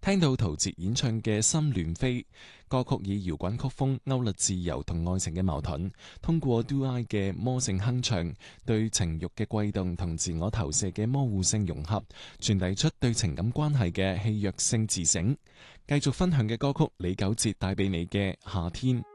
聽到陶喆演唱嘅《心亂飛》歌曲，以搖滾曲風勾勒自由同愛情嘅矛盾，通過 Do I 嘅魔性哼唱，對情慾嘅悸動同自我投射嘅模糊性融合，傳遞出對情感關係嘅戲謔性自省。繼續分享嘅歌曲，李玖哲帶俾你嘅《夏天》。